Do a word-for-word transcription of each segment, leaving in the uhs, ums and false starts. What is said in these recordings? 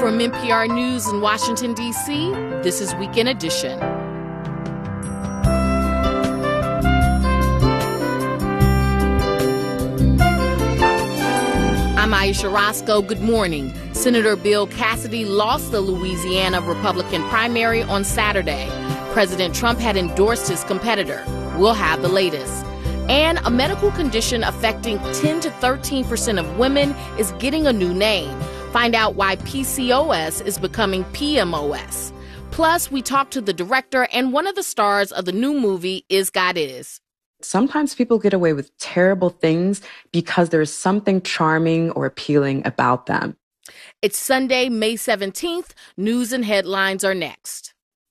From N P R News in Washington, D C, this is Weekend Edition. I'm Aisha Roscoe. Good morning. Senator Bill Cassidy lost the Louisiana Republican primary on Saturday. President Trump had endorsed his competitor. We'll have the latest. And a medical condition affecting ten to thirteen percent of women is getting a new name. Find out why P C O S is becoming P M O S. Plus, we talk to the director and one of the stars of the new movie, Is God Is. Sometimes people get away with terrible things because there's something charming or appealing about them. It's Sunday, May seventeenth. News and headlines are next.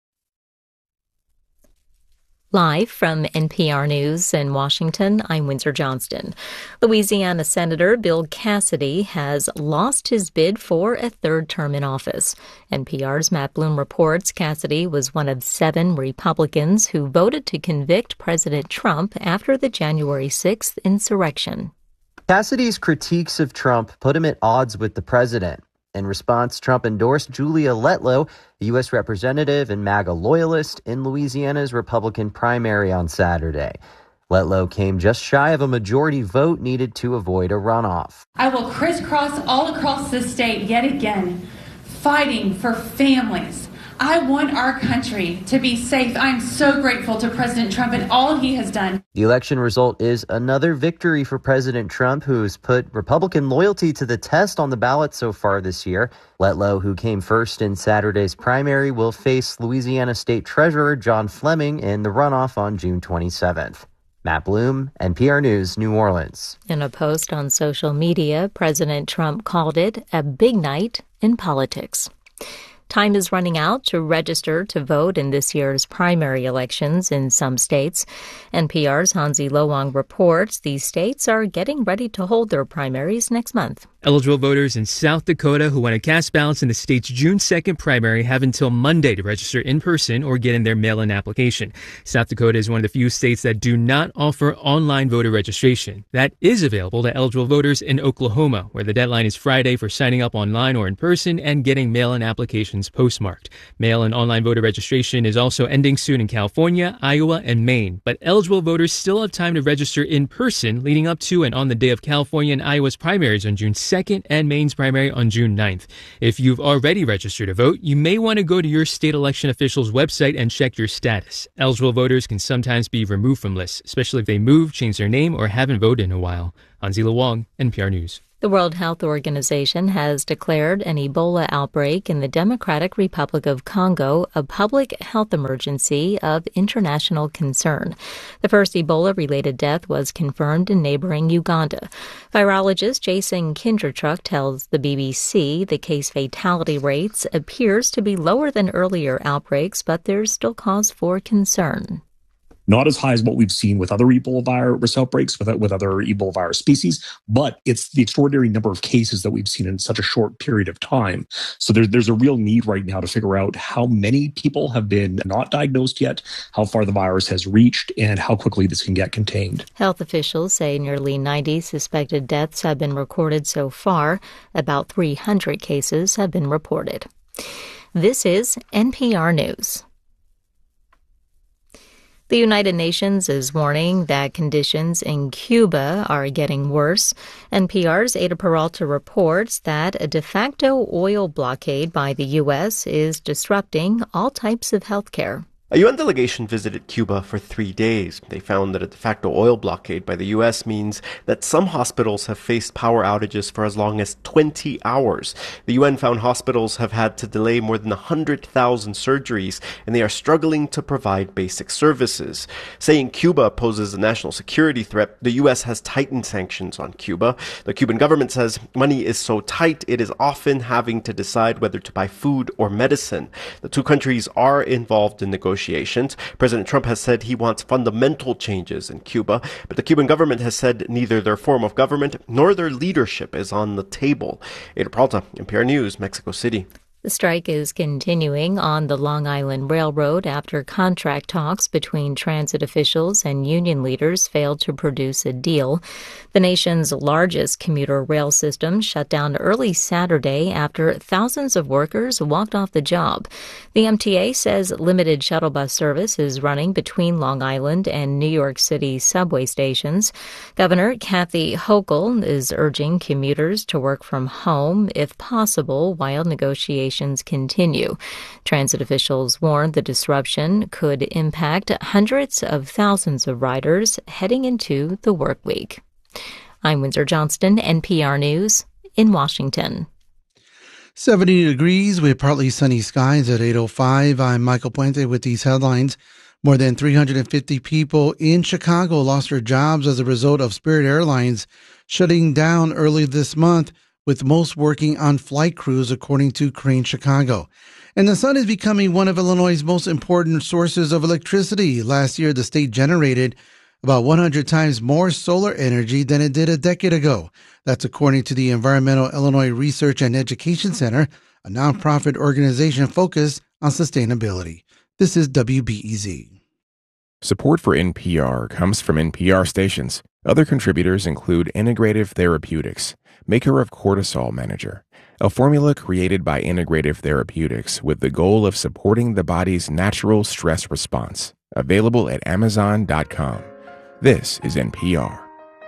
Live from N P R News in Washington, I'm Windsor Johnston. Louisiana Senator Bill Cassidy has lost his bid for a third term in office. N P R's Matt Bloom reports Cassidy was one of seven Republicans who voted to convict President Trump after the January sixth insurrection. Cassidy's critiques of Trump put him at odds with the president. In response, Trump endorsed Julia Letlow, a U S representative and MAGA loyalist, in Louisiana's Republican primary on Saturday. Letlow came just shy of a majority vote needed to avoid a runoff. I will crisscross all across the state yet again, fighting for families. I want our country to be safe. I'm so grateful to President Trump and all he has done. The election result is another victory for President Trump, who's put Republican loyalty to the test on the ballot so far this year. Letlow, who came first in Saturday's primary, will face Louisiana State Treasurer John Fleming in the runoff on June twenty-seventh. Matt Bloom, N P R News, New Orleans. In a post on social media, President Trump called it a big night in politics. Time is running out to register to vote in this year's primary elections in some states. N P R's Hansi Lo-Wang reports these states are getting ready to hold their primaries next month. Eligible voters in South Dakota who want to cast ballots in the state's June second primary have until Monday to register in person or get in their mail-in application. South Dakota is one of the few states that do not offer online voter registration. That is available to eligible voters in Oklahoma, where the deadline is Friday for signing up online or in person and getting mail-in applications postmarked. Mail and online voter registration is also ending soon in California, Iowa, and Maine, but eligible voters still have time to register in person leading up to and on the day of California and Iowa's primaries on June second and Maine's primary on June ninth. If you've already registered to vote, you may want to go to your state election official's website and check your status. Eligible voters can sometimes be removed from lists, especially if they move, change their name, or haven't voted in a while. Hansi Lo-Wang, N P R News. The World Health Organization has declared an Ebola outbreak in the Democratic Republic of Congo a public health emergency of international concern. The first Ebola-related death was confirmed in neighboring Uganda. Virologist Jason Kindertruck tells the B B C the case fatality rates appears to be lower than earlier outbreaks, but there's still cause for concern. Not as high as what we've seen with other Ebola virus outbreaks, with, with other Ebola virus species, but it's the extraordinary number of cases that we've seen in such a short period of time. So there's, there's a real need right now to figure out how many people have been not diagnosed yet, how far the virus has reached, and how quickly this can get contained. Health officials say nearly ninety suspected deaths have been recorded so far. About three hundred cases have been reported. This is N P R News. The United Nations is warning that conditions in Cuba are getting worse. N P R's Ada Peralta reports that a de facto oil blockade by the U S is disrupting all types of health care. A U N delegation visited Cuba for three days. They found that a de facto oil blockade by the U S means that some hospitals have faced power outages for as long as twenty hours. The U N found hospitals have had to delay more than one hundred thousand surgeries, and they are struggling to provide basic services. Saying Cuba poses a national security threat, the U S has tightened sanctions on Cuba. The Cuban government says money is so tight, it is often having to decide whether to buy food or medicine. The two countries are involved in negotiations. President Trump has said he wants fundamental changes in Cuba, but the Cuban government has said neither their form of government nor their leadership is on the table. Ada Peralta, N P R News, Mexico City. The strike is continuing on the Long Island Railroad after contract talks between transit officials and union leaders failed to produce a deal. The nation's largest commuter rail system shut down early Saturday after thousands of workers walked off the job. The M T A says limited shuttle bus service is running between Long Island and New York City subway stations. Governor Kathy Hochul is urging commuters to work from home if possible while negotiations continue. Transit officials warned the disruption could impact hundreds of thousands of riders heading into the work week. I'm Windsor Johnston, N P R News in Washington. seventy degrees with partly sunny skies at eight oh five. I'm Michael Puente with these headlines. More than three hundred fifty people in Chicago lost their jobs as a result of Spirit Airlines shutting down early this month, with most working on flight crews, according to Crane Chicago. And the sun is becoming one of Illinois' most important sources of electricity. Last year, the state generated about one hundred times more solar energy than it did a decade ago. That's according to the Environmental Illinois Research and Education Center, a nonprofit organization focused on sustainability. This is W B E Z. Support for N P R comes from N P R stations. Other contributors include Integrative Therapeutics, maker of Cortisol Manager, a formula created by Integrative Therapeutics with the goal of supporting the body's natural stress response. Available at amazon dot com. This is N P R.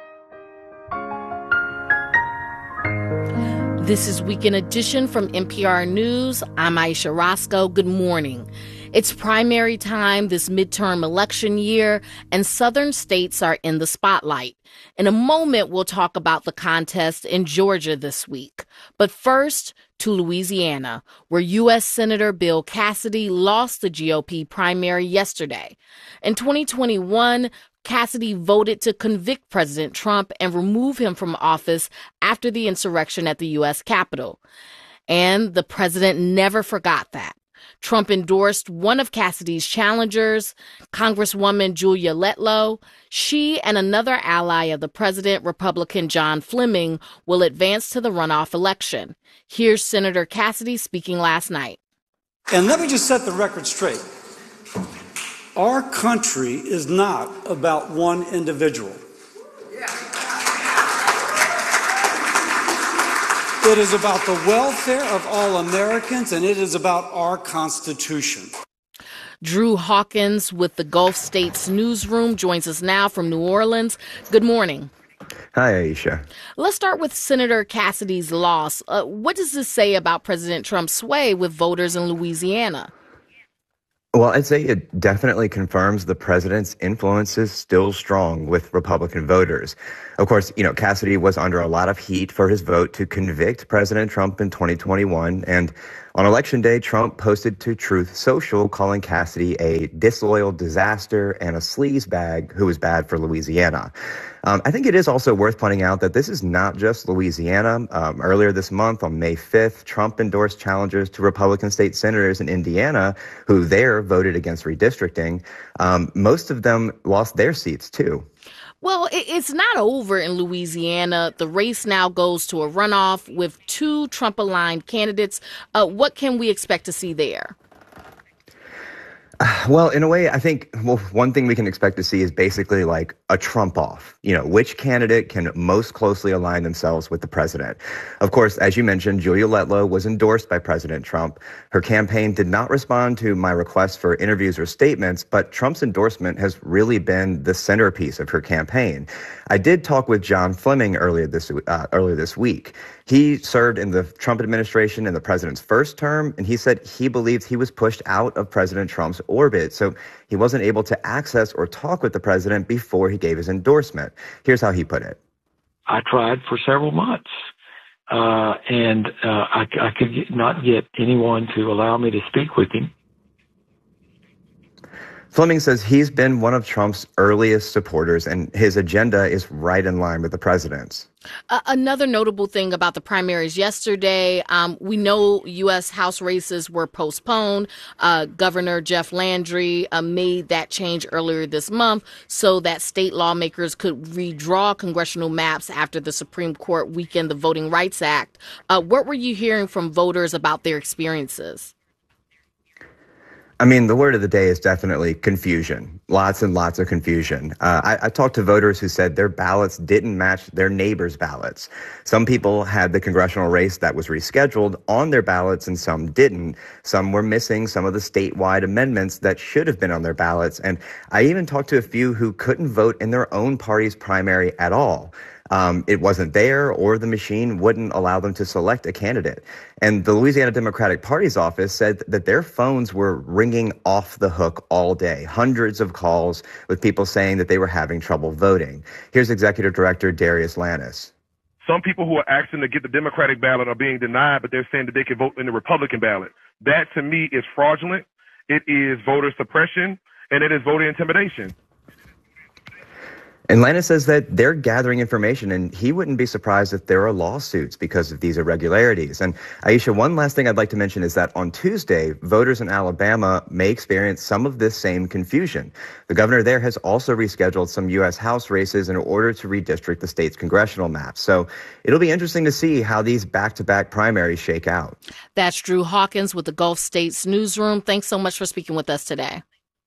This is Weekend Edition from N P R News. I'm Aisha Roscoe. Good morning. It's primary time this midterm election year, and southern states are in the spotlight. In a moment, we'll talk about the contest in Georgia this week. But first, to Louisiana, where U S Senator Bill Cassidy lost the G O P primary yesterday. In twenty twenty-one, Cassidy voted to convict President Trump and remove him from office after the insurrection at the U S Capitol. And the president never forgot that. Trump endorsed one of Cassidy's challengers, Congresswoman Julia Letlow. She and another ally of the president, Republican John Fleming, will advance to the runoff election. Here's Senator Cassidy speaking last night. And let me just set the record straight. Our country is not about one individual. It is about the welfare of all Americans, and it is about our Constitution. Drew Hawkins with the Gulf States Newsroom joins us now from New Orleans. Good morning. Hi, Aisha. Let's start with Senator Cassidy's loss. Uh, what does this say about President Trump's sway with voters in Louisiana? Well, I'd say it definitely confirms the president's influence is still strong with Republican voters. Of course, you know, Cassidy was under a lot of heat for his vote to convict President Trump in twenty twenty-one. And on Election Day, Trump posted to Truth Social calling Cassidy a disloyal disaster and a sleazebag who was bad for Louisiana. Um, I think it is also worth pointing out that this is not just Louisiana. Um, earlier this month, on May fifth, Trump endorsed challengers to Republican state senators in Indiana who there voted against redistricting. Um, most of them lost their seats, too. Well, it's not over in Louisiana. The race now goes to a runoff with two Trump-aligned candidates. Uh, what can we expect to see there? Well, in a way, I think well, one thing we can expect to see is basically like a Trump off. You know, which candidate can most closely align themselves with the president? Of course, as you mentioned, Julia Letlow was endorsed by President Trump. Her campaign did not respond to my request for interviews or statements, but Trump's endorsement has really been the centerpiece of her campaign. I did talk with John Fleming earlier this uh, earlier this week. He served in the Trump administration in the president's first term, and he said he believes he was pushed out of President Trump's orbit, so he wasn't able to access or talk with the president before he gave his endorsement. Here's how he put it. I tried for several months, uh, and uh, I, I could not get anyone to allow me to speak with him. Fleming says he's been one of Trump's earliest supporters, and his agenda is right in line with the president's. Uh, another notable thing about the primaries yesterday, um, we know U S House races were postponed. Uh, Governor Jeff Landry uh, made that change earlier this month so that state lawmakers could redraw congressional maps after the Supreme Court weakened the Voting Rights Act. Uh, what were you hearing from voters about their experiences? I mean, the word of the day is definitely confusion. Lots and lots of confusion. Uh, I, I talked to voters who said their ballots didn't match their neighbors' ballots. Some people had the congressional race that was rescheduled on their ballots and some didn't. Some were missing some of the statewide amendments that should have been on their ballots. And I even talked to a few who couldn't vote in their own party's primary at all. Um, it wasn't there, or the machine wouldn't allow them to select a candidate. And the Louisiana Democratic Party's office said that their phones were ringing off the hook all day. Hundreds of calls with people saying that they were having trouble voting. Here's Executive Director Darius Lannis. Some people who are asking to get the Democratic ballot are being denied, but they're saying that they can vote in the Republican ballot. That, to me, is fraudulent. It is voter suppression, and it is voter intimidation. And Lannis says that they're gathering information, and he wouldn't be surprised if there are lawsuits because of these irregularities. And Aisha, one last thing I'd like to mention is that on Tuesday, voters in Alabama may experience some of this same confusion. The governor there has also rescheduled some U S House races in order to redistrict the state's congressional map. So it'll be interesting to see how these back-to-back primaries shake out. That's Drew Hawkins with the Gulf States Newsroom. Thanks so much for speaking with us today.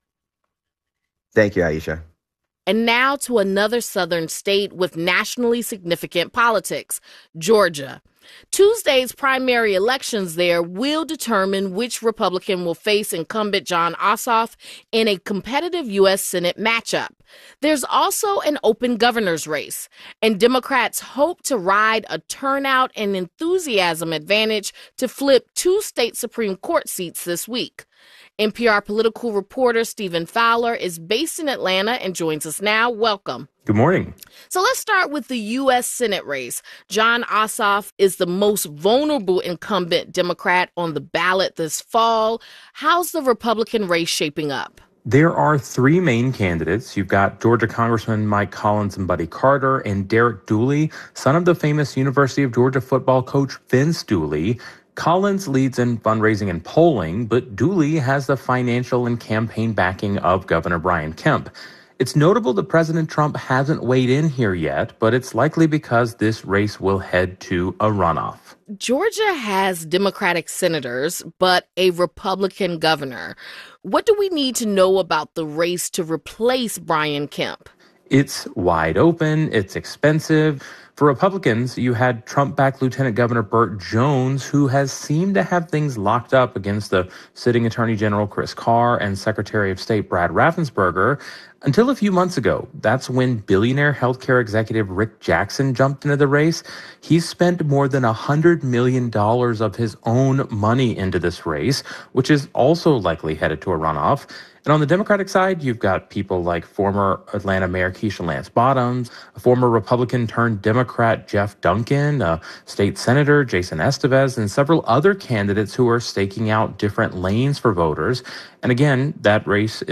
Thank you, Aisha. And now to another southern state with nationally significant politics, Georgia. Tuesday's primary elections there will determine which Republican will face incumbent Jon Ossoff in a competitive U S Senate matchup. There's also an open governor's race, and Democrats hope to ride a turnout and enthusiasm advantage to flip two state Supreme Court seats this week. N P R political reporter Stephen Fowler is based in Atlanta and joins us now. Welcome. Good morning. So let's start with the U S Senate race. Jon Ossoff is the most vulnerable incumbent Democrat on the ballot this fall. How's the Republican race shaping up? There are three main candidates. You've got Georgia Congressman Mike Collins and Buddy Carter, and Derek Dooley, son of the famous University of Georgia football coach Vince Dooley. Collins leads in fundraising and polling, but Dooley has the financial and campaign backing of Governor Brian Kemp. It's notable that President Trump hasn't weighed in here yet, but it's likely because this race will head to a runoff. Georgia has Democratic senators, but a Republican governor. What do we need to know about the race to replace Brian Kemp? It's wide open. It's expensive. For Republicans, you had Trump-backed Lieutenant Governor Burt Jones, who has seemed to have things locked up against the sitting Attorney General Chris Carr and Secretary of State Brad Raffensperger. Until a few months ago, that's when billionaire healthcare executive Rick Jackson jumped into the race. He's spent more than one hundred million dollars of his own money into this race, which is also likely headed to a runoff. And on the Democratic side, you've got people like former Atlanta Mayor Keisha Lance Bottoms, a former Republican turned Democrat Jeff Duncan, a state senator Jason Estevez, and several other candidates who are staking out different lanes for voters. And again, that race